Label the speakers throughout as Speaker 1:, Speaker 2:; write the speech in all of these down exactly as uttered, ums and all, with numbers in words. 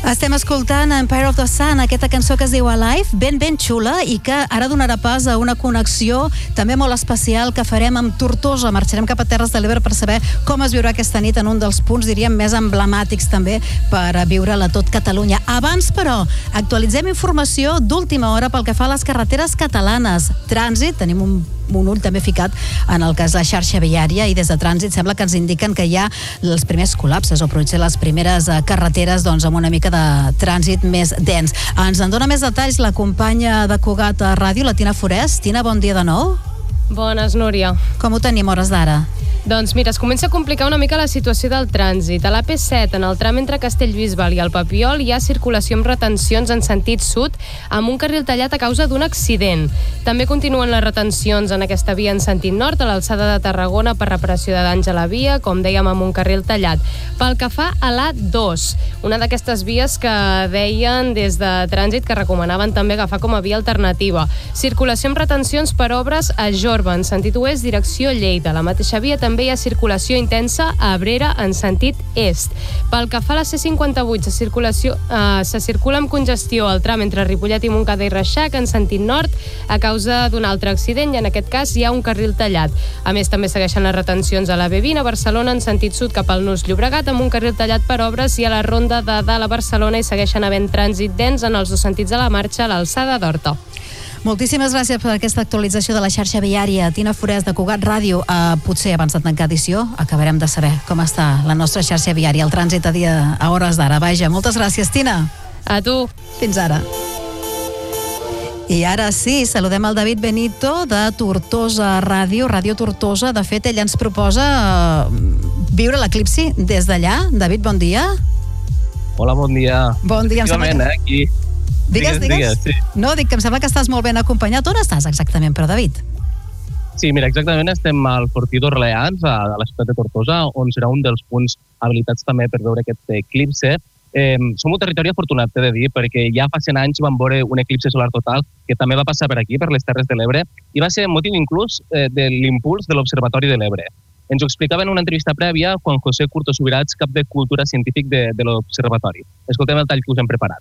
Speaker 1: Estem escoltant Empire of the Sun, aquesta cançó que es diu Alive, ben ben xula, i que ara donarà pas a una connexió també molt especial que farem amb Tortosa. Marxarem cap a Terres de l'Ebre per saber com es viurà aquesta nit en un dels punts, diríem, més emblemàtics també per viure-la tot Catalunya. Abans, però, actualitzem informació d'última hora pel que fa a les carreteres catalanes. Trànsit, tenim un un ull també ficat en el que és la xarxa viària, i des de Trànsit sembla que ens indiquen que hi ha els primers col·lapses o potser les primeres carreteres doncs, amb una mica de trànsit més dens. Ens en dona més detalls la companya de Cugat a Ràdio, la Tina Forès. Tina, bon dia de nou.
Speaker 2: Bones, Núria.
Speaker 1: Com ho tenim hores d'ara?
Speaker 2: Doncs mira, es comença a complicar una mica la situació del trànsit. A l'A P set, en el tram entre Castellbisbal i el Papiol, hi ha circulació amb retencions en sentit sud, amb un carril tallat a causa d'un accident. També continuen les retencions en aquesta via en sentit nord, a l'alçada de Tarragona, per reparació de danys a la via, com dèiem, amb un carril tallat. Pel que fa a l'A dos, una d'aquestes vies que deien des de Trànsit que recomanaven també agafar com a via alternativa. Circulació amb retencions per obres a Jorba, en sentit oest, direcció Lleida. La mateixa via també hi ha circulació intensa a Abrera en sentit est. Pel que fa a la C cinquanta-vuit, se, circulació, eh, se circula amb congestió al tram entre Ripollet i Montcada i Reixac en sentit nord a causa d'un altre accident, i en aquest cas hi ha un carril tallat. A més, també segueixen les retencions a la B vint a Barcelona en sentit sud cap al Nus Llobregat, amb un carril tallat per obres, i a la ronda de dalt a Barcelona hi segueixen havent trànsit dens en els dos sentits de la marxa a l'alçada d'Horta.
Speaker 1: Moltíssimes gràcies per aquesta actualització de la xarxa viària. Tina Forès, de Cugat Ràdio. Uh, potser abans de tancar edició acabarem de saber com està la nostra xarxa viària, el trànsit a dia a hores d'ara. Vaja, moltes gràcies, Tina.
Speaker 2: A tu.
Speaker 1: Fins ara. I ara sí, saludem el David Benito de Tortosa Ràdio, Ràdio Tortosa. De fet, ell ens proposa uh, viure l'eclipsi des d'allà. David, bon dia.
Speaker 3: Hola, bon dia.
Speaker 1: Bon dia.
Speaker 3: Efectivament, eh, aquí.
Speaker 1: Digues, digues. digues sí. No, dic que em sembla que estàs molt ben acompanyat. On estàs exactament, però, David?
Speaker 3: Sí, mira, exactament estem al Fortí d'Orleans, a la ciutat de Tortosa, on serà un dels punts habilitats també per veure aquest eclipse. Eh, som un territori afortunat, t'he de dir, perquè ja fa cent anys vam veure un eclipse solar total que també va passar per aquí, per les Terres de l'Ebre, i va ser motiu inclús eh, de l'impuls de l'Observatori de l'Ebre. Ens ho explicava en una entrevista prèvia Juan José Curto Subirats, cap de Cultura Científic de, de l'Observatori. Escoltem el tall que us hem preparat.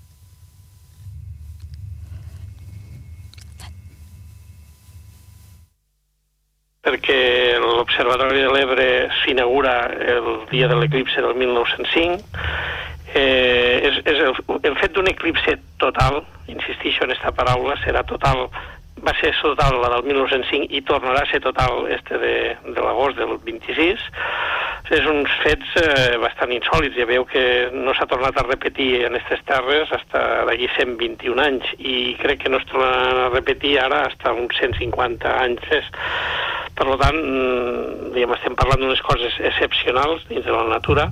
Speaker 4: Perquè l'Observatori de l'Ebre s'inaugura el dia de l'eclipse del mil nou-cents cinc. Eh, és, és el, el fet d'un eclipse total, insistixo en aquesta paraula, serà total, va ser total la del mil nou-cents cinc i tornarà a ser total este de, de l'agost del vint-i-sis. És uns fets eh, bastant insòlits. Ja veu que no s'ha tornat a repetir en aquestes terres fins d'aquí cent vint-i-un anys, i crec que no es tornaran a repetir ara fins uns cent cinquanta anys més. Per tant, diguem, estem parlant d'unes coses excepcionals dins de la natura.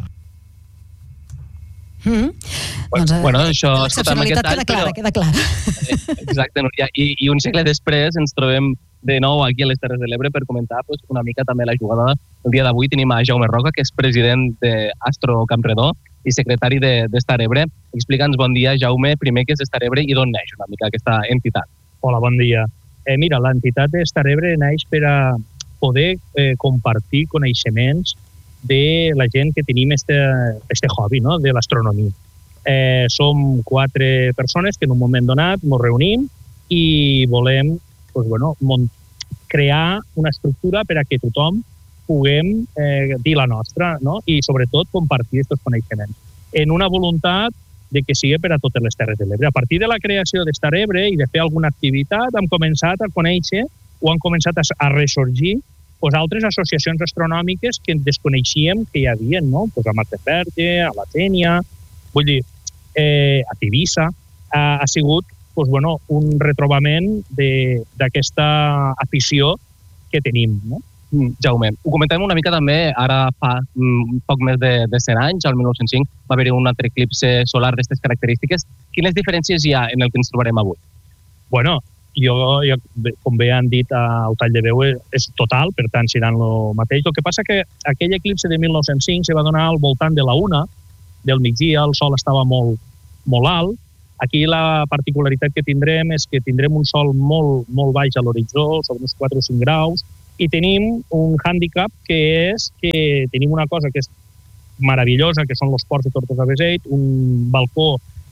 Speaker 1: Mm-hmm.
Speaker 3: Bueno,
Speaker 1: doncs,
Speaker 3: bueno, això...
Speaker 1: L'excepcionalitat queda clara, però... queda clara.
Speaker 3: Exacte, Núria. I, I un segle després ens trobem de nou aquí a les Terres de l'Ebre per comentar pues, una mica també la jugada. El dia d'avui tenim a Jaume Roca, que és president d'Astro Campredó i secretari d'Estar Ebre. Explica'ns, bon dia, Jaume, primer què és Estar Ebre i d'on neix una mica aquesta entitat.
Speaker 5: Hola, bon dia. Eh, mira, l'entitat d'Estar Ebre neix per a poder eh, compartir coneixements de la gent que tenim este, este hobby, no?, de l'astronomia. Eh, som quatre persones que en un moment donat ens reunim i volem pues, bueno, crear una estructura per a que tothom puguem eh, dir la nostra, no?, i sobretot compartir aquests coneixements. En una voluntat de que sigui per a totes les Terres de l'Ebre. A partir de la creació d'Estar Ebre i de fer alguna activitat hem començat a conèixer o han començat a, a ressorgir pues, altres associacions astronòmiques que desconeixíem que hi havia, no? Pues a Marteferge, a la Tènia, vull dir, eh, a Tivissa, ha, ha sigut pues, bueno, un retrobament d'aquesta afició que tenim, no?
Speaker 3: Mm, Jaume, ho comentem una mica també, ara fa mm, poc més de, de cent anys, al mil nou-cents cinc, va haver-hi un altre eclipse solar d'aquestes característiques. Quines diferències hi ha en el que ens trobarem avui?
Speaker 5: Bueno, jo, jo com bé han dit al tall de veu, és total, per tant seran el mateix. El que passa que aquell eclipse de mil nou-cents cinc se va donar al voltant de la una del migdia, el sol estava molt, molt alt. Aquí la particularitat que tindrem és que tindrem un sol molt, molt baix a l'horitzó, sobre uns quatre o cinc graus, i tenim un hàndicap que és que tenim una cosa que és meravellosa, que són els ports de Tortosa-Beseit, un balcó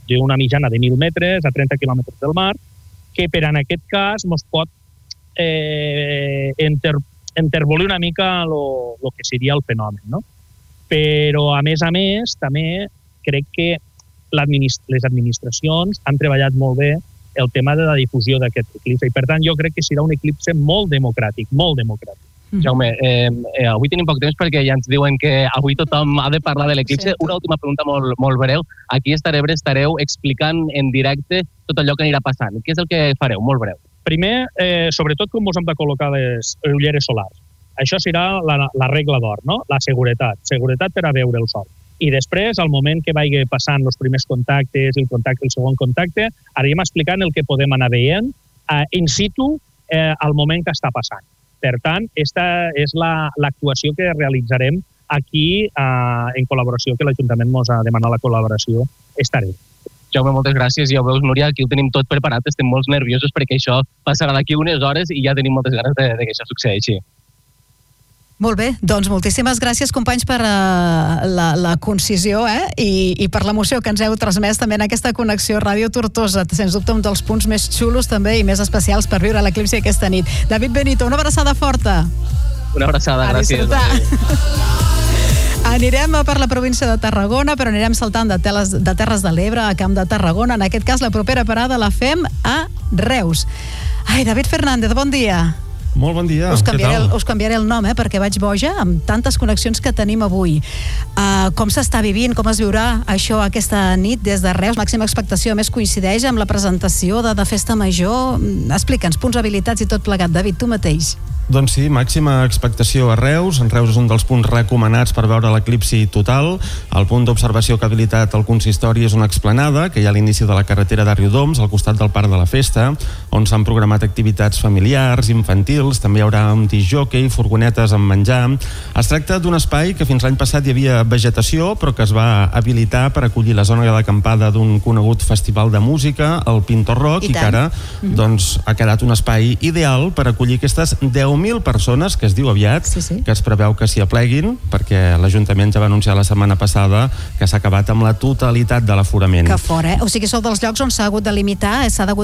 Speaker 5: d'una mitjana de mil metres a trenta quilòmetres del mar, que per en aquest cas ens pot eh, enter, enterbolir una mica el que seria el fenomen, no? Però, a més a més, també crec que l'administ- les administracions han treballat molt bé el tema de la difusió d'aquest eclipse i, per tant, jo crec que serà un eclipse molt democràtic, molt democràtic.
Speaker 3: Mm-hmm. Jaume, eh, eh, avui tenim poc temps perquè ja ens diuen que avui tothom ha de parlar de l'eclipse. Sí. Una última pregunta molt, molt breu. Aquí a Estarebre estareu explicant en directe tot allò que anirà passant. Què és el que fareu? Molt breu.
Speaker 5: Primer, eh, sobretot com us hem de col·locar les ulleres solars. Això serà la, la regla d'or, no? La seguretat. Seguretat per a veure el sol. I després, al moment que vagi passant els primers contactes, el contacte, el segon contacte, anirem explicant el que podem anar veient eh, in situ eh, al moment que està passant. Per tant, aquesta és la, l'actuació que realitzarem aquí eh, en col·laboració, que l'Ajuntament ens ha demanat la col·laboració. Estaré.
Speaker 3: Jaume, moltes gràcies. Ja ho veus, Núria, aquí ho tenim tot preparat. Estem molt nerviosos perquè això passarà d'aquí unes hores i ja tenim moltes ganes de, de que això succeeixi.
Speaker 1: Molt bé, doncs moltíssimes gràcies, companys, per uh, la, la concisió eh? I, i per l'emoció que ens heu transmès també en aquesta connexió Ràdio Tortosa. Sens dubte un dels punts més xulos també i més especials per viure l'eclipsi aquesta nit. David Benito, una abraçada forta.
Speaker 3: Una abraçada,
Speaker 1: a
Speaker 3: gràcies.
Speaker 1: Anirem per la província de Tarragona, però anirem saltant de, teles, de Terres de l'Ebre a Camp de Tarragona. En aquest cas, la propera parada la fem a Reus. Ai, David Fernández, bon dia.
Speaker 6: Molt bon dia,
Speaker 1: us canviaré,
Speaker 6: què tal?
Speaker 1: El, us canviaré el nom, eh, perquè vaig boja amb tantes connexions que tenim avui. Uh, com s'està vivint, com es viurà això aquesta nit des de Reus? Màxima expectació, a més coincideix amb la presentació de, de Festa Major. Explica'ns, punts, habilitats i tot plegat. David, tu mateix.
Speaker 6: Doncs sí, màxima expectació a Reus. En Reus és un dels punts recomanats per veure l'eclipsi total. El punt d'observació que ha habilitat el consistori és una explanada que hi ha a l'inici de la carretera de Riudoms, al costat del Parc de la Festa, on s'han programat activitats familiars, infantils, també hi haurà un discjòquei, furgonetes amb menjar. Es tracta d'un espai que fins l'any passat hi havia vegetació, però que es va habilitar per acollir la zona d'acampada d'un conegut festival de música, el Pinto Rock, i, i que ara mm-hmm. doncs, ha quedat un espai ideal per acollir aquestes deu mil persones, que es diu aviat, sí, sí. que es preveu que s'hi apleguin, perquè l'Ajuntament ja va anunciar la setmana passada que s'ha acabat amb la totalitat de l'aforament.
Speaker 1: Que fort, eh? O sigui, sou dels llocs on s'ha hagut de limitar, s'ha hagut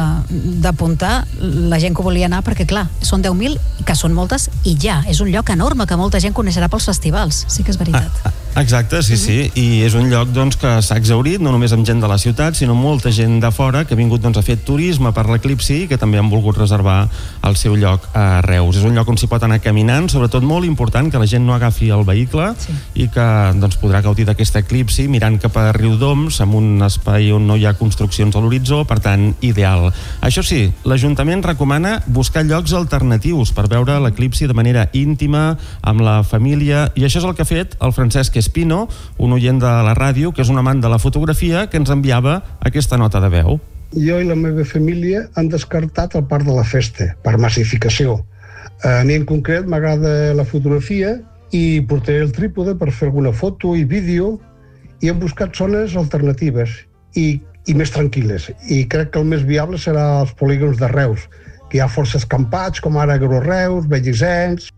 Speaker 1: d'apuntar la gent que volia anar, perquè clar, són deu mil, que són moltes, i ja, és un lloc enorme que molta gent coneixerà pels festivals, sí que és veritat.
Speaker 6: Ah, exacte, sí, sí, i és un lloc doncs, que s'ha exhaurit, no només amb gent de la ciutat, sinó molta gent de fora que ha vingut doncs, a fer turisme per l'eclipsi i que també han volgut reservar el seu lloc a Reus. És un lloc on s'hi pot anar caminant, sobretot molt important que la gent no agafi el vehicle sí. i que doncs, podrà gaudir d'aquest eclipsi mirant cap a Riudoms, amb un espai on no hi ha construccions a l'horitzó, per tant, ideal. Això sí, l'Ajuntament recomana buscar llocs alternatius per veure l'eclipsi de manera íntima, amb la família, i això és el que ha fet el Francesc Espino, un oient de la ràdio, que és un amant de la fotografia, que ens enviava aquesta nota de veu.
Speaker 7: Jo i la meva família han descartat el Parc de la Festa, per massificació. A mi en concret m'agrada la fotografia i portaré el trípode per fer alguna foto i vídeo i hem buscat zones alternatives i, i més tranquil·les. I crec que el més viable serà els polígons de Reus, que hi ha força escampats, com ara Agroreus, Bellisens.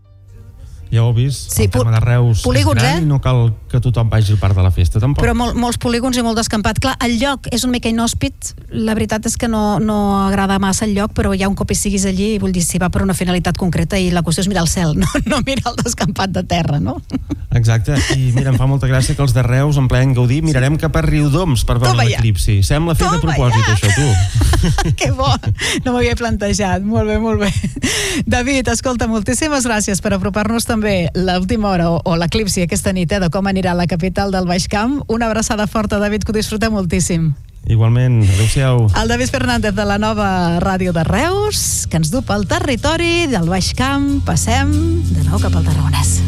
Speaker 6: Ja ho heu vist,
Speaker 1: sí,
Speaker 6: el tema de Reus
Speaker 1: polígons,
Speaker 6: és gran,
Speaker 1: eh?
Speaker 6: i no cal que tothom vagi al Parc de la Festa, tampoc.
Speaker 1: Però mol, molts polígons i molt descampat. Clar, el lloc és una mica inhòspit, la veritat és que no, no agrada massa el lloc, però ja un cop hi siguis allí, vull dir, si va per una finalitat concreta i la qüestió és mirar el cel, no, no mirar el descampat de terra, no?
Speaker 6: Exacte, i mira, em fa molta gràcia que els de Reus, en ple gaudir, mirarem cap a Riudoms per veure l'eclipsi. Sembla fer de propòsit, ja. Això, tu.
Speaker 1: Que bo, no m'havia plantejat. Molt bé, molt bé. David, escolta, moltíssimes gràcies per apropar-nos també l'última hora o, o l'eclipsi aquesta nit, eh, de com anirà la capital del Baix Camp. Una abraçada forta, David, que ho disfrutem moltíssim.
Speaker 6: Igualment, adéu-siau.
Speaker 1: El David Fernández de la nova ràdio de Reus, que ens du pel territori del Baix Camp. Passem de nou cap al Tarragonès.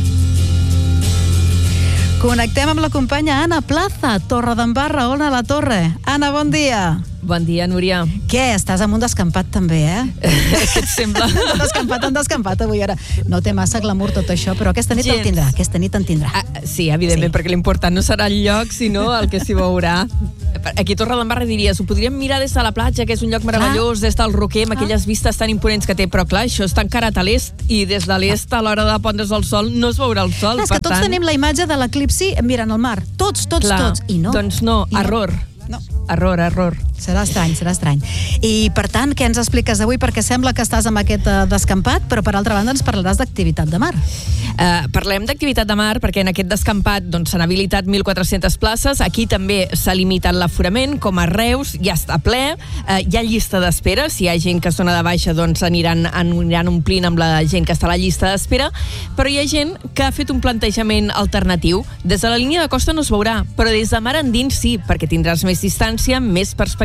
Speaker 1: Connectem amb la companya Anna Plaza, Torredembarra. Hola, la Torre. Anna, bon dia.
Speaker 8: Bon dia, Núria.
Speaker 1: Què? Estàs amb un descampat també, eh?
Speaker 8: Què et sembla?
Speaker 1: Un descampat, un descampat avui ara. No té massa glamour tot això, però aquesta nit Gens. el tindrà. Aquesta nit en tindrà.
Speaker 8: Ah, sí, evidentment, sí. Perquè l'important no serà el lloc, sinó el que s'hi veurà. Aquí a Torredembarra diries, ho podríem mirar des de la platja, que és un lloc meravellós, des del Roquer, amb aquelles vistes tan imponents que té, però clar, això està encara a l'est, i des de l'est, a l'hora de pondre's el sol, no es veurà el sol.
Speaker 1: Clar, és que tots tant... tenim la imatge de l'eclipsi mirant el mar. Tots, tots,
Speaker 8: clar,
Speaker 1: tots. I no.
Speaker 8: Doncs no,
Speaker 1: I
Speaker 8: error.
Speaker 1: No. no.
Speaker 8: Error, error.
Speaker 1: Serà estrany, serà estrany. I, per tant, què ens expliques avui? Perquè sembla que estàs amb aquest uh, descampat, però, per altra banda, ens parlaràs d'activitat de mar.
Speaker 8: Uh, parlem d'activitat de mar perquè en aquest descampat doncs, s'han habilitat mil quatre-centes places. Aquí també s'ha limitat l'aforament, com a Reus, ja està ple. Uh, hi ha llista d'espera. Si hi ha gent que es dona de baixa, doncs aniran, aniran omplint amb la gent que està a la llista d'espera. Però hi ha gent que ha fet un plantejament alternatiu. Des de la línia de costa no es veurà, però des de mar endins sí, perquè tindràs més distància, més perspectiva,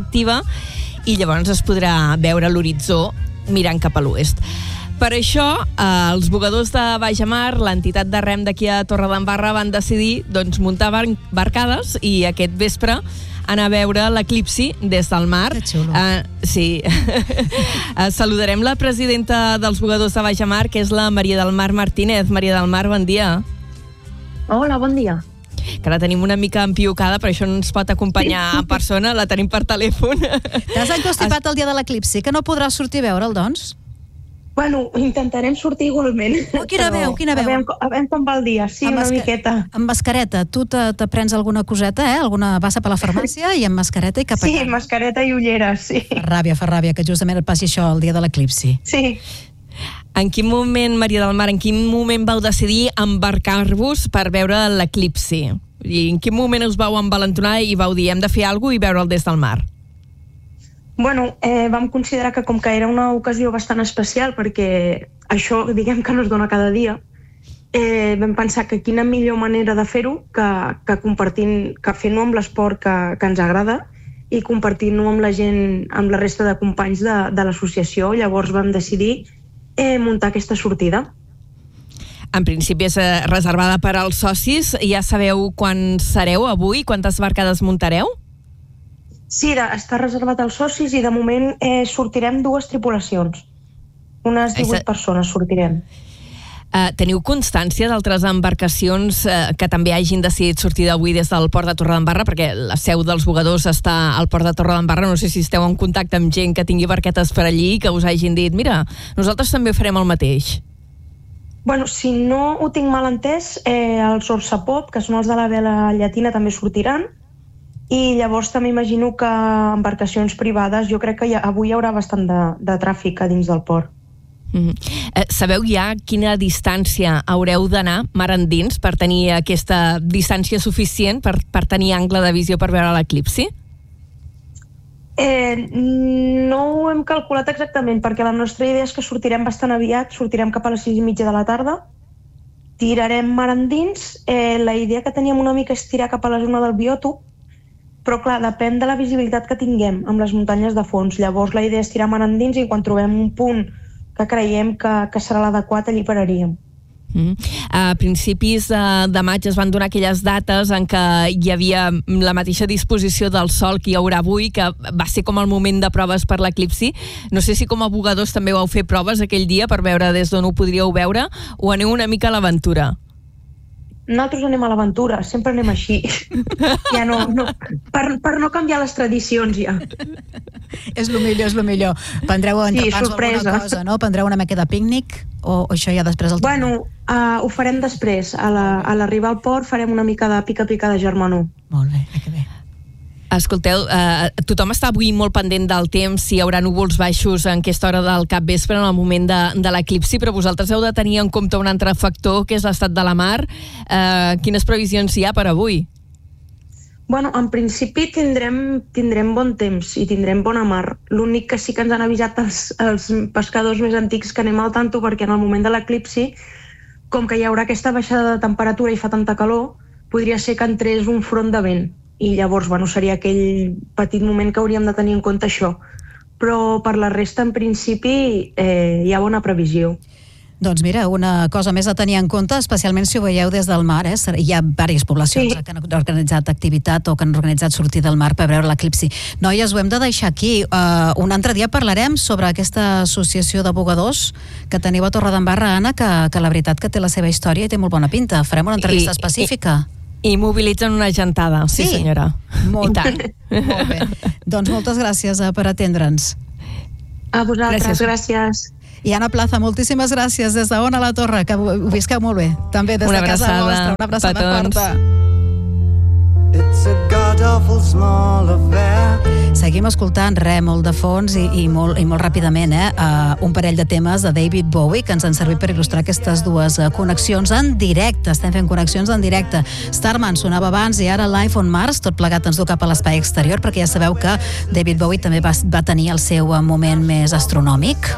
Speaker 8: i llavors es podrà veure l'horitzó mirant cap a l'oest. Per això, eh, els bugadors de Baix Mar, l'entitat de rem d'aquí a Torredembarra, van decidir doncs, muntar bar- barcades i aquest vespre anar a veure l'eclipsi des del mar.
Speaker 1: Que xulo.
Speaker 8: Uh, sí. uh, saludarem la presidenta dels bugadors de Baix Mar, que és la Maria del Mar Martínez. Maria del Mar, bon dia.
Speaker 9: Hola, bon dia.
Speaker 8: Que la tenim una mica empiucada, per això no ens pot acompanyar en persona, la tenim per telèfon.
Speaker 1: T'has encostipat el dia de l'eclipsi, que no podràs sortir a veure'l, doncs?
Speaker 9: Bueno, intentarem sortir igualment.
Speaker 1: Oh, quina veu, quina veu.
Speaker 9: A veure, a veure com va el dia, sí,
Speaker 1: Amb
Speaker 9: una
Speaker 1: masca-
Speaker 9: miqueta.
Speaker 1: Amb mascareta. Tu te, te prens alguna coseta, eh? Alguna passa per la farmàcia i amb mascareta i cap a
Speaker 9: Sí,
Speaker 1: casa.
Speaker 9: mascareta i ulleres, sí.
Speaker 1: Fa ràbia, fa ràbia, que justament et passi això el dia de l'eclipsi.
Speaker 9: Sí.
Speaker 8: En quin moment, Maria del Mar, en quin moment vau decidir embarcar-vos per veure l'eclipsi? I en quin moment us vau envalentonar i vau dir hem de fer alguna cosa i veure'l des del mar?
Speaker 9: Bueno, eh, vam considerar que com que era una ocasió bastant especial, perquè això, diguem que no es dona cada dia, eh, vam pensar que quina millor manera de fer-ho que, que compartint, que fent-ho amb l'esport que, que ens agrada i compartint-ho amb la gent, amb la resta de companys de, de l'associació. Llavors vam decidir eh, muntar aquesta sortida.
Speaker 8: En principi és eh, reservada per als socis. Ja sabeu quan sereu avui? Quantes barcades muntareu?
Speaker 9: Sí, de, està reservat als socis i de moment eh, sortirem dues tripulacions. Unes divuit
Speaker 8: Això-
Speaker 9: persones sortirem.
Speaker 8: Uh, teniu constància d'altres embarcacions uh, que també hagin decidit sortir d'avui des del port de Torredembarra? Perquè la seu dels bugadors està al port de Torredembarra. No sé si esteu en contacte amb gent que tingui barquetes per allí que us hagin dit mira, nosaltres també farem el mateix.
Speaker 9: Bueno, si no ho tinc mal entès, eh, els Orsapop, que són els de la vela llatina, també sortiran. I llavors també imagino que embarcacions privades, jo crec que ja, avui hi haurà bastant de, de tràfic a dins del port.
Speaker 8: Mm-hmm. Eh, sabeu ja quina distància haureu d'anar mar endins per tenir aquesta distància suficient per, per tenir angle de visió per veure l'eclipsi?
Speaker 9: Eh, no ho hem calculat exactament, perquè la nostra idea és que sortirem bastant aviat, sortirem cap a les sis i mitja de la tarda, tirarem mar endins, eh, la idea que teníem una mica és tirar cap a la zona del biòtop, però clar, depèn de la visibilitat que tinguem amb les muntanyes de fons. Llavors la idea és tirar mar endins i quan trobem un punt que creiem que, que serà l'adequat, allí pararíem.
Speaker 8: Mm. A principis de, de maig es van donar aquelles dates en què hi havia la mateixa disposició del sol que hi haurà avui, que va ser com el moment de proves per l'eclipsi. No sé si com a bugadors també vau fer proves aquell dia per veure des d'on ho podríeu veure o aneu una mica a l'aventura?
Speaker 9: Nosaltres anem a l'aventura, sempre anem així. Ja no, no, per, per no canviar les tradicions, ja.
Speaker 1: És lo millor, és lo millor. Prendreu entrepans
Speaker 9: Sí,
Speaker 1: o
Speaker 9: sorpresa.
Speaker 1: alguna cosa, no? Prendreu una mica de pícnic o, o això ja després el
Speaker 9: Bueno, uh, ho farem després. A la- a l'arribar al port farem una mica de pica-pica de germanor.
Speaker 1: Molt bé, que bé.
Speaker 8: Escolteu, eh, tothom està avui molt pendent del temps, si hi haurà núvols baixos en aquesta hora del capvespre, en el moment de, de l'eclipsi, però vosaltres heu de tenir en compte un altre factor, que és l'estat de la mar. Eh, quines previsions hi ha per avui?
Speaker 9: Bueno, en principi tindrem, tindrem bon temps i tindrem bona mar. L'únic que sí que ens han avisat els, els pescadors més antics que anem al tanto, perquè en el moment de l'eclipsi, com que hi haurà aquesta baixada de temperatura i fa tanta calor, podria ser que entrés un front de vent. I llavors, bueno, seria aquell petit moment que hauríem de tenir en compte això. Però per la resta, en principi, eh, hi ha bona previsió.
Speaker 1: Doncs mira, una cosa més a tenir en compte, especialment si ho veieu des del mar, eh? Hi ha diverses poblacions
Speaker 9: Sí.
Speaker 1: que han organitzat activitat o que han organitzat sortir del mar per veure l'eclipsi. Noies, ho hem de deixar aquí. Uh, un altre dia parlarem sobre aquesta associació de bugadors que teniu a Torredembarra, Anna, que, que la veritat que té la seva història i té molt bona pinta. Farem una entrevista
Speaker 8: I-
Speaker 1: específica.
Speaker 8: I mobilitzen una gentada, sí,
Speaker 1: Sí?
Speaker 8: senyora.
Speaker 1: Molt
Speaker 8: I tant.
Speaker 1: Molt bé. Doncs moltes gràcies eh, per atendre'ns.
Speaker 9: A vosaltres,
Speaker 8: Gràcies.
Speaker 9: gràcies.
Speaker 1: I Anna Plaza, moltíssimes gràcies des d'on a la Torre, que ho visqueu molt bé. També des
Speaker 8: Una
Speaker 1: de casa
Speaker 8: abraçada,
Speaker 1: vostra. Una abraçada
Speaker 8: petons.
Speaker 1: forta. Seguim escoltant re, molt de fons i, i, molt, i molt ràpidament, eh? Uh, un parell de temes de David Bowie que ens han servit per il·lustrar aquestes dues uh, connexions en directe. Estem fent connexions en directe. Starman sonava abans i ara Life on Mars, tot plegat ens du cap a l'espai exterior, perquè ja sabeu que David Bowie també va, va tenir el seu moment més astronòmic.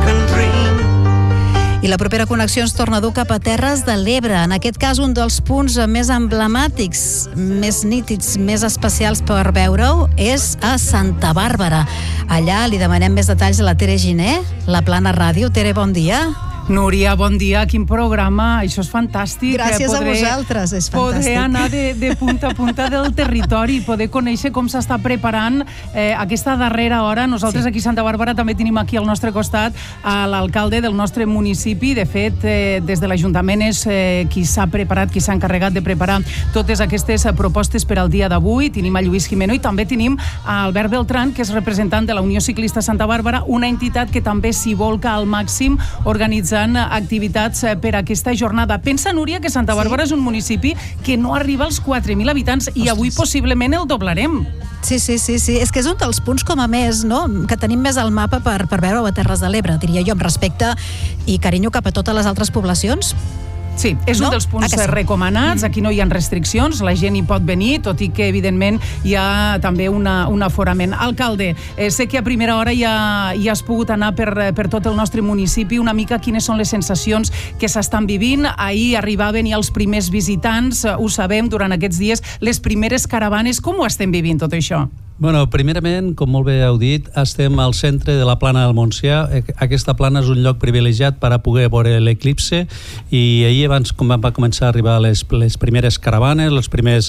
Speaker 1: I la propera connexió ens torna a dur cap a Terres de l'Ebre. En aquest cas, un dels punts més emblemàtics, més nítids, més especials per veure-ho, és a Santa Bàrbara. Allà li demanem més detalls a la Tere Giner, la Plana Ràdio. Tere, bon dia.
Speaker 10: Núria, bon dia, quin programa, això és fantàstic.
Speaker 1: Gràcies a vosaltres, és fantàstic.
Speaker 10: Poder anar de, de punta a punta del territori, poder conèixer com s'està preparant eh, aquesta darrera hora. Nosaltres sí. Aquí a Santa Bàrbara també tenim aquí al nostre costat a l'alcalde del nostre municipi. De fet, eh, des de l'Ajuntament és eh, qui s'ha preparat, qui s'ha encarregat de preparar totes aquestes propostes per al dia d'avui. Tenim a Lluís Jimeno i també tenim a Albert Beltran, que és representant de la Unió Ciclista Santa Bàrbara, una entitat que també s'hi volca al màxim organitzar activitats per aquesta jornada. Pensa, Núria, que Santa Bàrbara sí. És un municipi que no arriba als quatre mil habitants i Ostres. Avui possiblement el doblarem.
Speaker 1: Sí, sí, sí, sí. És que és un dels punts com a més, no?, que tenim més al mapa per, per veure a Terres de l'Ebre, diria jo, amb respecte i carinyo cap a totes les altres poblacions.
Speaker 10: Sí, és no? un dels punts
Speaker 1: sí.
Speaker 10: recomanats, aquí no hi ha restriccions, la gent hi pot venir, tot i que evidentment hi ha també una, un aforament. Alcalde, eh, sé que a primera hora ja, ja has pogut anar per, per tot el nostre municipi, una mica quines són les sensacions que s'estan vivint. Ahir arribaven ja els primers visitants, ho sabem, durant aquests dies, les primeres caravanes. Com ho estem vivint tot això?
Speaker 11: Bueno, primerament, com molt bé heu dit, estem al centre de la plana del Montsià. Aquesta plana és un lloc privilegiat per a poder veure l'eclipse i ahir abans com va començar a arribar les, les primeres caravanes, els primers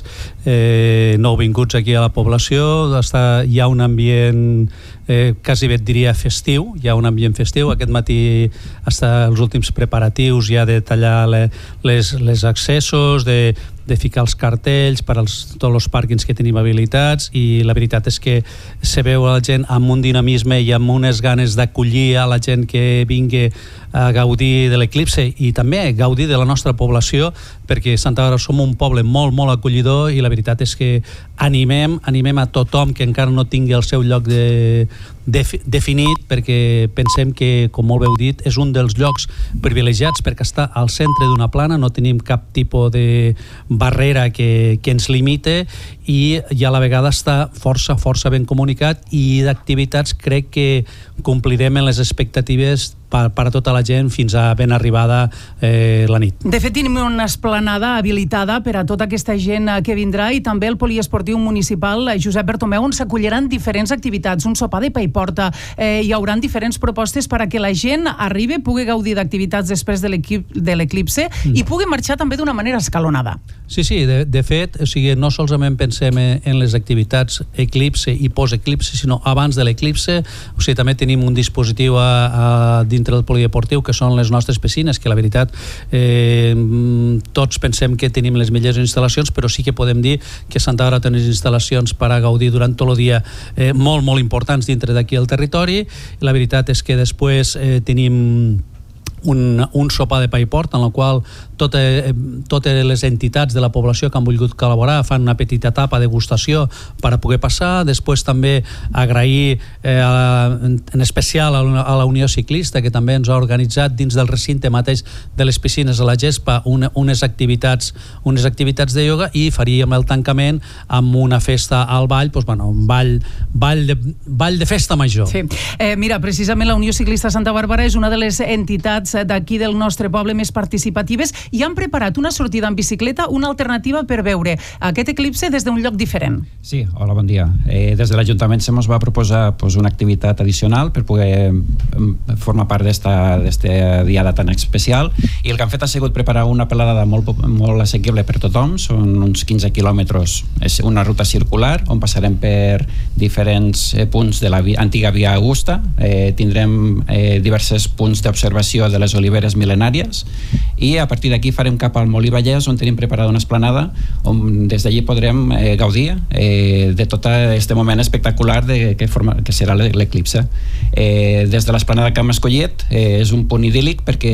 Speaker 11: eh, nouvinguts aquí a la població. Està, hi ha un ambient eh, quasi bé et diria festiu, hi ha un ambient festiu. Aquest matí està els últims preparatius ja de tallar le, les, les accessos, de de ficar els cartells per als tots els pàrquings que tenim habilitats i la veritat és que se veu a la gent amb un dinamisme i amb unes ganes d'acollir a la gent que vingui a gaudir de l'eclipse i també gaudir de la nostra població, perquè Santa Bàrbara som un poble molt, molt acollidor i la veritat és que animem, animem a tothom que encara no tingui el seu lloc de, de, definit, perquè pensem que, com molt bé heu dit, és un dels llocs privilegiats perquè està al centre d'una plana, no tenim cap tipus de barrera que, que ens limite i, i a la vegada està força, força ben comunicat i d'activitats crec que complirem en les expectatives per, per a tota la gent fins a ben arribada eh, la nit.
Speaker 10: De fet, tenim una esplanada habilitada per a tota aquesta gent que vindrà i també el poliesportiu municipal Josep Bertomeu, on s'acolliran diferents activitats, un sopar de pa i porta, eh, hi haurà diferents propostes per a que la gent arribi, pugui gaudir d'activitats després de l'eclipse mm. i pugui marxar també d'una manera escalonada.
Speaker 11: Sí, sí, de, de fet, o sigui, no solament pensem en les activitats eclipse i post-eclipse, sinó abans de l'eclipse, o sigui, també tenim un dispositiu a, a dintre del polideportiu que són les nostres piscines, que la veritat eh, tots pensem que tenim les millors instal·lacions, però sí que podem dir que Santa Bàrbara té unes instal·lacions per a gaudir durant tot el dia eh, molt, molt importants dintre d'aquí el territori. La veritat és que després eh, tenim un, un sopar de pa i port en el qual totes, totes les entitats de la població que han volgut col·laborar fan una petita etapa de degustació per a poder passar. Després també agrair eh, a, en especial a la, a la Unió Ciclista, que també ens ha organitzat dins del recinte mateix de les piscines a la Gespa una, unes activitats unes activitats de ioga i faríem el tancament amb una festa al ball, doncs, bueno, un ball, ball, de, ball de festa major.
Speaker 10: Sí. Eh, mira, precisament la Unió Ciclista Santa Bàrbara és una de les entitats d'aquí del nostre poble més participatives i han preparat una sortida en bicicleta, una alternativa per veure aquest eclipse des d'un lloc diferent.
Speaker 12: Sí, hola, bon dia. Eh, des de l'Ajuntament se ens va proposar pues, una activitat addicional per poder formar part d'esta diada tan especial i el que han fet ha sigut preparar una pelada molt, molt assequible per tothom, són uns quinze quilòmetres, és una ruta circular on passarem per diferents eh, punts de la via, antiga Via Augusta, eh, tindrem eh, diversos punts d'observació de les oliveres mil·lenàries i a partir d'aquí farem cap al Molí Vallès on tenim preparada una esplanada on des d'allí podrem eh, gaudir eh, de tot aquest moment espectacular de, que, forma, que serà l'eclipse. Eh, des de l'esplanada que hem escollit eh, és un punt idíl·lic perquè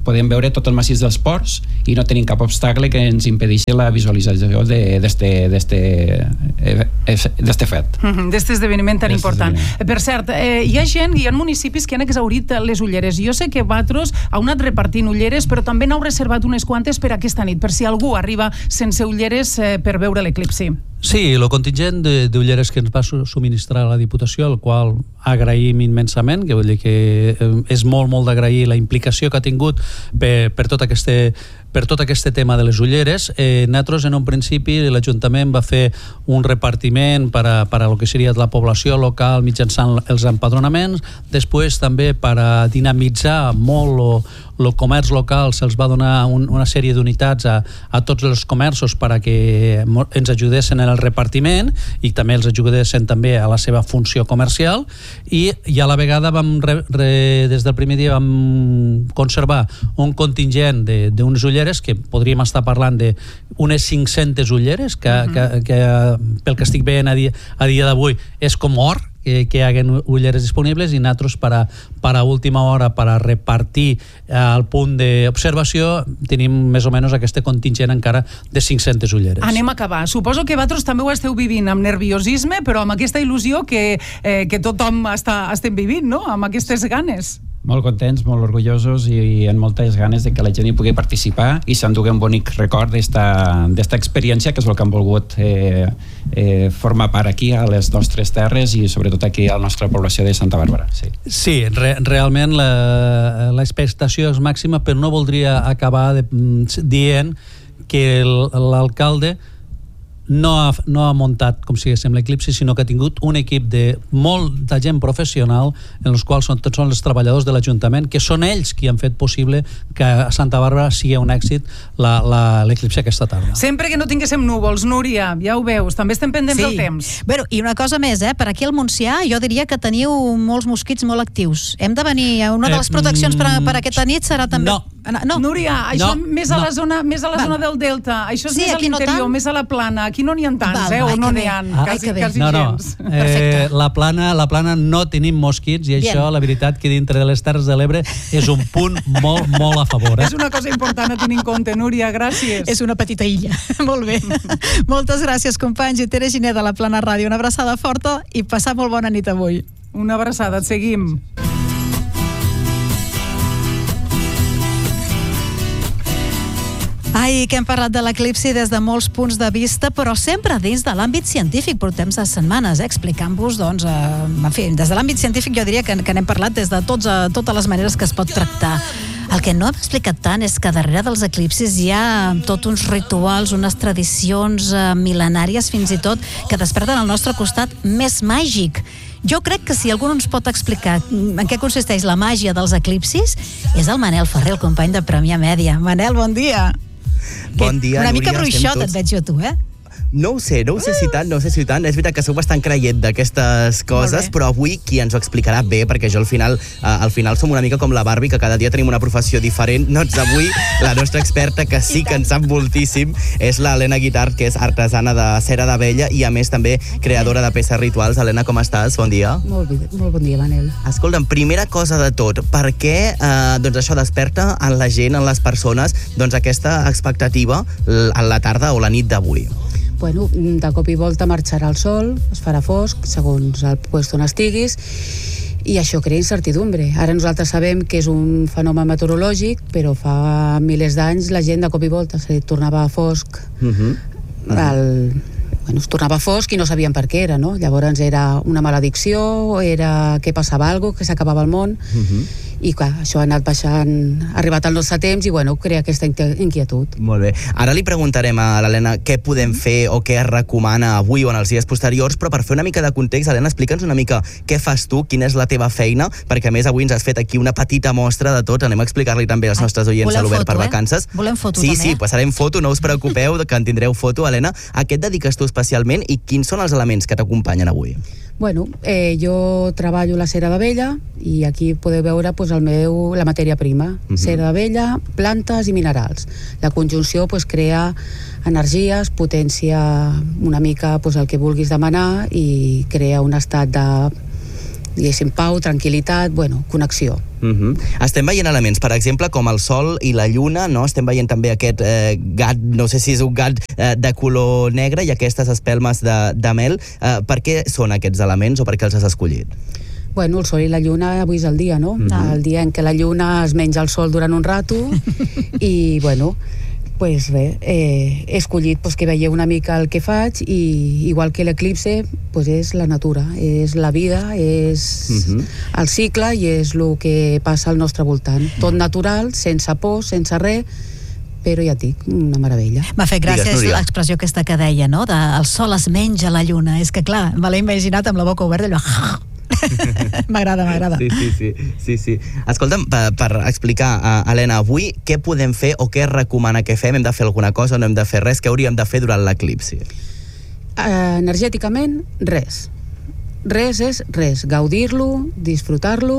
Speaker 12: podem veure tot el massís dels ports i no tenim cap obstacle que ens impedeixi la visualització d'este fet.
Speaker 10: D'este esdeveniment tan important. Per cert, eh, hi ha gent, hi ha municipis que han exhaurit les ulleres. Jo sé que vosaltres heu anat repartint ulleres, però també n'heu reservat unes quantes per aquesta nit, per si algú arriba sense ulleres eh, per veure l'eclipsi.
Speaker 11: Sí, el contingent d'ulleres que ens va subministrar la Diputació, el qual agraïm immensament, que vull dir que és molt, molt d'agrair la implicació que ha tingut per, per tot aquest per tot aquest tema de les ulleres. Eh, nosaltres, en un principi, l'Ajuntament va fer un repartiment per a, per a lo que seria la població local mitjançant els empadronaments. Després, també, per a dinamitzar molt el comerç local, se'ls va donar un, una sèrie d'unitats a, a tots els comerços per a que ens ajudessin en el repartiment i també els ajudessin també a la seva funció comercial, i, i a la vegada vam re, re, des del primer dia vam conservar un contingent d'unes ulleres que podríem estar parlant d'unes cinc-centes ulleres que, uh-huh. que, que pel que estic veient a dia, a dia d'avui és com or que, que hi haguen ulleres disponibles, i nosaltres per a, per a última hora per a repartir al punt d'observació tenim més o menys aquest contingent encara de cinc-centes ulleres.
Speaker 10: Anem a acabar. Suposo que vosaltres també ho esteu vivint amb nerviosisme, però amb aquesta il·lusió que, eh, que tothom està, estem vivint, no? Amb aquestes ganes.
Speaker 12: Molt contents, molt orgullosos i amb moltes ganes de que la gent hi pugui participar i s'endugui un bonic record d'esta experiència, que és el que han volgut eh, eh, formar part aquí a les nostres terres i sobretot aquí a la nostra població de Santa Bàrbara. Sí,
Speaker 11: sí re, realment l'expectació és màxima, però no voldria acabar de, dient que l'alcalde no ha, no ha muntat, com si diguéssim, l'eclipsi, sinó que ha tingut un equip de molta gent professional, en els quals són, tots són els treballadors de l'Ajuntament, que són ells qui han fet possible que a Santa Bàrbara sigui un èxit l'eclipsi aquesta tarda.
Speaker 10: Sempre que no tinguéssim núvols, Núria, ja ho veus, també estem pendents sí. del temps.
Speaker 1: Bueno, i una cosa més, eh? Per aquí al Montsià jo diria que teniu molts mosquits molt actius. Hem de venir a una de les proteccions per, per aquesta nit serà també...
Speaker 11: No.
Speaker 10: No. Núria, això no, més a la, no. zona, més a la zona del Delta, això és sí, més a l'interior, no més a la plana. Aquí no n'hi ha tants, Val, eh? O no n'hi ha, ah, quasi, quasi
Speaker 11: no, no.
Speaker 10: gens.
Speaker 11: Eh, la, plana, la plana no tenim mosquits, i Bien. Això, la veritat, que dintre de les Terres de l'Ebre és un punt molt, molt a favor. Eh?
Speaker 10: És una cosa important a tenir en compte, Núria, gràcies.
Speaker 1: És una petita illa, molt bé. Moltes gràcies, companys, i Tere Giné de la Plana Ràdio. Una abraçada forta i passar molt bona nit avui.
Speaker 10: Una abraçada, et seguim.
Speaker 1: Ai, que hem parlat de l'eclipsi des de molts punts de vista, però sempre dins de l'àmbit científic. Portem setmanes eh, explicant-vos, doncs, eh, en fi, des de l'àmbit científic jo diria que, que n'hem parlat des de tots, eh, totes les maneres que es pot tractar. El que no hem explicat tant és que darrere dels eclipsis hi ha tot uns rituals, unes tradicions eh, mil·lenàries fins i tot, que desperten el nostre costat més màgic. Jo crec que si algú ens pot explicar en què consisteix la màgia dels eclipsis és el Manel Ferrer, el company de Premià Mèdia. Manel, bon dia.
Speaker 13: Bon dia,
Speaker 1: Una mica
Speaker 13: Núria,
Speaker 1: bruixot et veig jo, tu, eh?
Speaker 13: No ho sé, no ho sé si tant, no ho sé si tant. És veritat que sou bastant creient d'aquestes coses, però avui qui ens ho explicarà bé, perquè jo al final eh, al final som una mica com la Barbie, que cada dia tenim una professió diferent. Doncs avui la nostra experta, que sí que en sap moltíssim, és l'Helena Guitart, que és artesana de cera d'abella i a més també creadora de peces rituals. Helena, com estàs? Bon dia.
Speaker 14: Molt, molt bon dia, Manel.
Speaker 13: Escolta'm, primera cosa de tot, per què eh, doncs això desperta en la gent, en les persones, doncs aquesta expectativa a la tarda o la nit d'avui?
Speaker 14: Bueno, de cop i volta marxarà el sol, es farà fosc, segons el lloc on estiguis, i això crea incertidumbre. Ara nosaltres sabem que és un fenomen meteorològic, però fa milers d'anys la gent de cop i volta se tornava fosc, uh-huh. el... Bueno, es tornava fosc i no sabien per què era, no? Llavors era una maledicció, era que passava alguna cosa, que s'acabava el món, uh-huh. i clar, això ha anat baixant, ha arribat al nostre temps i bueno, crea aquesta inquietud.
Speaker 13: Molt bé. Ara li preguntarem a l'Helena què podem fer o què es recomana avui o en els dies posteriors, però per fer una mica de context, Helena, explica'ns una mica què fas tu, quina és la teva feina, perquè a més avui ens has fet aquí una petita mostra de tot. Anem a explicar-li també als nostres oients a l'Obert per Vacances.
Speaker 1: Volem foto,
Speaker 13: sí,
Speaker 1: també.
Speaker 13: Sí, sí, passarem foto, no us preocupeu que en tindreu foto. Helena, a què et dediques tu especialment i quins són els elements que t'acompanyen avui?
Speaker 14: Bueno, eh, jo treballo la cera d'abella i aquí podeu veure pues, el meu, la matèria prima, uh-huh. cera d'abella, plantes i minerals. La conjunció pues, crea energies, potencia una mica pues, el que vulguis demanar i crea un estat de diguéssim, pau, tranquil·litat, bueno, connexió.
Speaker 13: Uh-huh. Estem veient elements, per exemple, com el sol i la lluna, no? Estem veient també aquest eh, gat, no sé si és un gat eh, de color negre i aquestes espelmes de, de mel. Eh, per què són aquests elements o per què els has escollit?
Speaker 14: Bueno, el sol i la lluna avui és el dia, no? Uh-huh. El dia en què la lluna es menja el sol durant un rato i, bueno, pues res, eh, he escollit pues, que veieu una mica el que faig i igual que l'eclipse pues, és la natura, és la vida, és uh-huh. el cicle i és el que passa al nostre voltant. Tot natural, sense por, sense res, però ja et dic, una meravella.
Speaker 1: M'ha fet gràcia l'expressió aquesta que deia, no? De, el sol es menja la lluna. És que clar, me l'he imaginat amb la boca oberta, allò... m'agrada, m'agrada.
Speaker 13: Sí, sí, sí, sí, sí. Escolta'm, per, per explicar, uh, Helena, avui què podem fer o què recomana que fem? Hem de fer alguna cosa o no hem de fer res? Què hauríem de fer durant l'eclipsi?
Speaker 14: Uh, energèticament, res. Res és res. Gaudir-lo, disfrutar-lo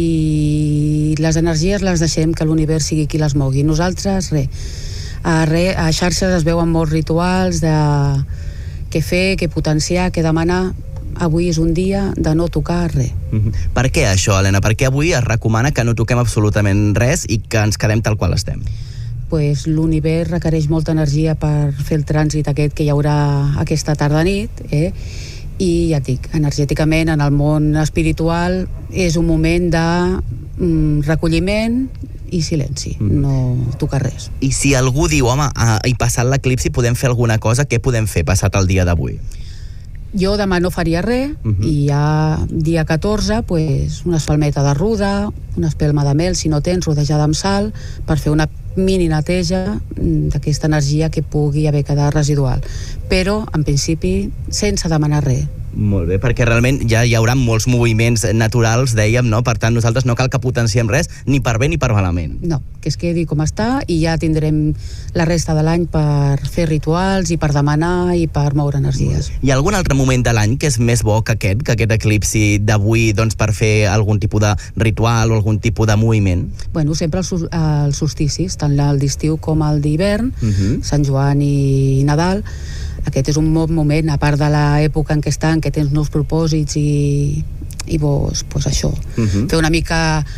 Speaker 14: i les energies les deixem que l'univers sigui qui les mogui. Nosaltres, res. A, re, a xarxes es veuen molts rituals de què fer, què potenciar, què demanar. Avui és un dia de no tocar res.
Speaker 13: Mm-hmm. Per què això, Helena? Per què avui es recomana que no toquem absolutament res i que ens quedem tal qual estem?
Speaker 14: Pues l'univers requereix molta energia per fer el trànsit aquest que hi haurà aquesta tarda-nit, eh? I ja et dic, energèticament en el món espiritual és un moment de mm, recolliment i silenci, mm. no tocar res.
Speaker 13: I si algú diu, home, ah, i passat l'eclipsi podem fer alguna cosa, què podem fer passat el dia d'avui?
Speaker 14: Jo demà no faria res, uh-huh. i ja dia catorze, pues, una espalmeta de ruda, una espelma de mel, si no tens, rodejada amb sal, per fer una mini neteja d'aquesta energia que pugui haver quedat residual. Però, en principi, sense demanar res.
Speaker 13: Molt bé, perquè realment ja hi haurà molts moviments naturals, dèiem, no? Per tant, nosaltres no cal que potenciem res, ni per bé ni per malament.
Speaker 14: No, que es quedi com està i ja tindrem la resta de l'any per fer rituals i per demanar i per moure energies.
Speaker 13: Hi ha algun altre moment de l'any que és més bo que aquest, que aquest eclipsi d'avui, doncs, per fer algun tipus de ritual o algun tipus de moviment?
Speaker 14: Bueno, sempre els, els solsticis, tant el d'estiu com el d'hivern, uh-huh. Sant Joan i Nadal. Aquest és un bon moment, a part de l'època en què estan, que tens nous propòsits i, i vos, pues això, uh-huh. fer una mica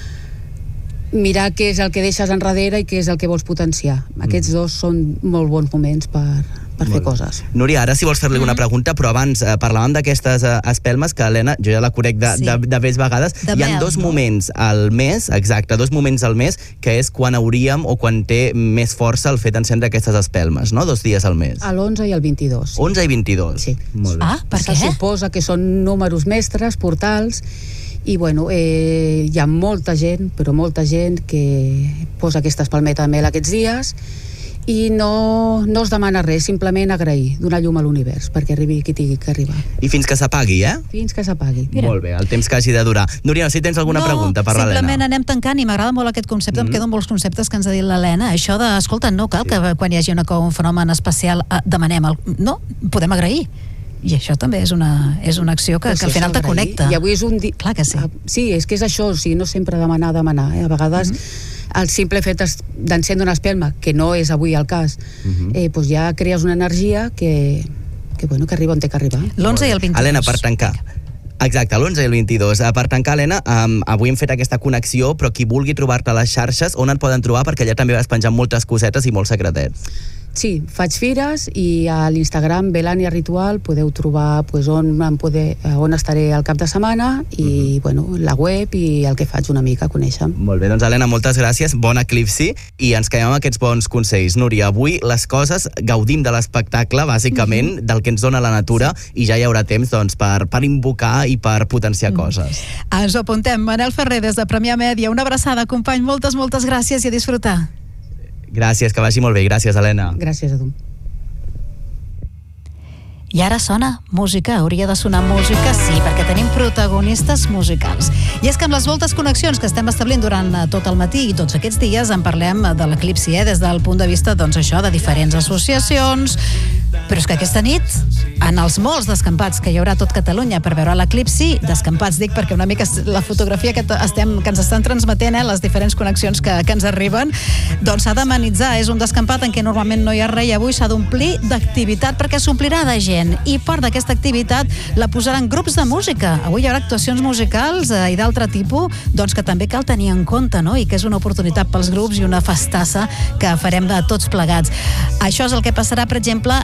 Speaker 14: mirar què és el que deixes enrere i què és el que vols potenciar. Aquests uh-huh. dos són molt bons moments per, per fer coses.
Speaker 13: Núria, ara si vols fer-li una pregunta, però abans eh, parlàvem d'aquestes eh, espelmes que, Helena, jo ja la conec de, sí. de, de més vegades. De Hi ha dos no? moments al mes, exacte, dos moments al mes, que és quan hauríem o quan té més força el fet d'encendre aquestes espelmes, no? Dos dies al mes.
Speaker 14: A l'onze i el vint-i-dos.
Speaker 13: onze i vint-i-dos.
Speaker 14: Sí.
Speaker 13: Molt bé.
Speaker 1: Ah, per
Speaker 14: què? Se suposa que són números mestres, portals, i bueno, eh, hi ha molta gent, però molta gent que posa aquesta espalmeta de mel aquests dies i no, no es demana res, simplement agrair, donar llum a l'univers perquè arribi qui tingui que arribar.
Speaker 13: I fins que s'apagui, eh?
Speaker 14: Fins que s'apagui.
Speaker 13: Molt bé, el temps que hagi de durar. Núria, si tens alguna
Speaker 1: no,
Speaker 13: pregunta per l'Helena.
Speaker 1: No, simplement anem tancant i m'agrada molt aquest concepte, mm-hmm. em queden molts conceptes que ens ha dit l'Helena. Això de, escolta, no cal sí. que quan hi hagi una, un fenomen especial eh, demanem el... No, podem agrair. I això també és una, és una acció que, que al final te connecta.
Speaker 14: I avui és un dia...
Speaker 1: Clar que sí.
Speaker 14: Uh, sí, és que és això, o sigui, no sempre demanar, demanar. Eh? A vegades mm-hmm. el simple fet d'encendre una espelma, que no és avui el cas, mm-hmm. eh, doncs ja crees una energia que, que, bueno, que arriba on té que arribar.
Speaker 1: L'onze i el vint-i-dos.
Speaker 13: Helena, per tancar. Exacte, l'onze i el vint-i-dos. Per tancar, Helena, um, avui hem fet aquesta connexió, però qui vulgui trobar-te a les xarxes, on et poden trobar? Perquè allà també vas penjar moltes cosetes i molts secretets.
Speaker 14: Sí, faig fires i a l'Instagram Belania Ritual podeu trobar pues, on, poder, on estaré el cap de setmana i uh-huh. bueno, la web i el que faig una mica, conèixer.
Speaker 13: Molt bé, doncs Helena, moltes gràcies, bon eclipsi i ens quedem amb aquests bons consells. Núria, avui les coses, gaudim de l'espectacle, bàsicament, uh-huh. del que ens dona la natura i ja hi haurà temps doncs, per, per invocar i per potenciar uh-huh. coses.
Speaker 1: Ens ho apuntem. Manel Ferrer, des de Premià Mèdia, una abraçada, company, moltes, moltes gràcies i a disfrutar.
Speaker 13: Gràcies, que vagi molt bé. Gràcies, Helena.
Speaker 14: Gràcies a tu.
Speaker 1: I ara sona música, hauria de sonar música, sí, perquè tenim protagonistes musicals. I és que amb les moltes connexions que estem establint durant tot el matí i tots aquests dies en parlem de l'eclipsi, eh, des del punt de vista, doncs això, de diferents associacions, però és que aquesta nit en els molts descampats que hi haurà a tot Catalunya per veure l'eclipsi, descampats dic perquè una mica la fotografia que, estem, que ens estan transmetent, eh, les diferents connexions que, que ens arriben, doncs s'ha d'amenitzar. És un descampat en què normalment no hi ha res i avui s'ha d'omplir d'activitat perquè s'omplirà de gent. I part d'aquesta activitat la posaran grups de música. Avui hi haurà actuacions musicals eh, i d'altre tipus, doncs que també cal tenir en compte, no? I que és una oportunitat pels grups i una festassa que farem de tots plegats. Això és el que passarà, per exemple,